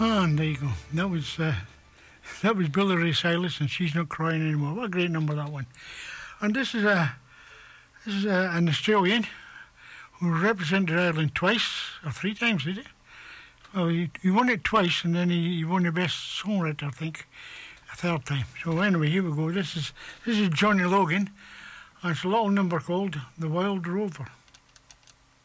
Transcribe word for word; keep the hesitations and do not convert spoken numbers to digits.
And there you go. That was uh, that was Billy Ray Cyrus, and She's Not Crying Anymore. What a great number, that one. And this is a this is a, an Australian who represented Ireland twice or three times, did he? Well, he, he won it twice, and then he, he won the best songwriter, I think, a third time. So anyway, here we go. This is this is Johnny Logan, and it's a little number called "The Wild Rover."